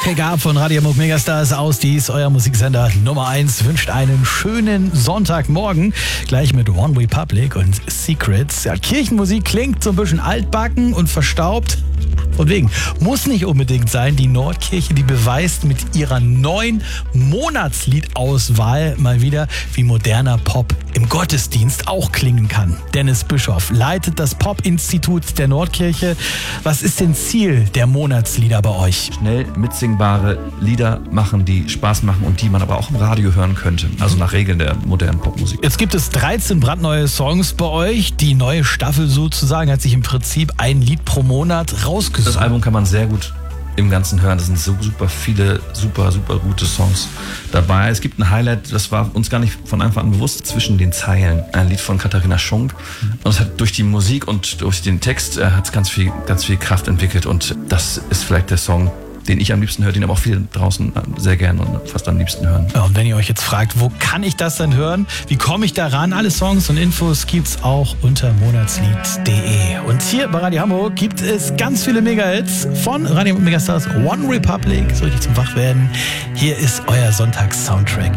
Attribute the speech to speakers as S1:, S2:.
S1: Kick Up von Radio Hamburg Megastars aus. Dies, euer Musiksender Nummer 1, wünscht einen schönen Sonntagmorgen. Gleich mit One Republic und Secrets. Ja, Kirchenmusik klingt so ein bisschen altbacken und verstaubt. Von wegen. Muss nicht unbedingt sein. Die Nordkirche, die beweist mit ihrer neuen Monatsliedauswahl mal wieder, wie moderner Pop im Gottesdienst auch klingen kann. Dennis Bischoff leitet das Pop-Institut der Nordkirche. Was ist denn Ziel der Monatslieder bei euch?
S2: Schnell mitsingbare Lieder machen, die Spaß machen und die man aber auch im Radio hören könnte. Also nach Regeln der modernen Popmusik.
S1: Jetzt gibt es 13 brandneue Songs bei euch. Die neue Staffel sozusagen hat sich im Prinzip ein Lied pro Monat rausgesucht.
S2: Das Album kann man sehr gut im Ganzen hören. Es sind so super viele, super gute Songs dabei. Es gibt ein Highlight, das war uns gar nicht von Anfang an bewusst, zwischen den Zeilen. Ein Lied von Katharina Schunk. Und es hat durch die Musik und durch den Text hat es ganz viel Kraft entwickelt. Und das ist vielleicht der Song, den ich am liebsten höre, den aber auch viele draußen sehr gerne und fast am liebsten hören.
S1: Ja, und wenn ihr euch jetzt fragt, wo kann ich das denn hören? Wie komme ich da ran? Alle Songs und Infos gibt's auch unter monatslied.de. Und hier bei Radio Hamburg gibt es ganz viele Mega-Hits von Radio Hamburg Megastars, One Republic, so richtig zum Wachwerden. Hier ist euer Sonntags-Soundtrack.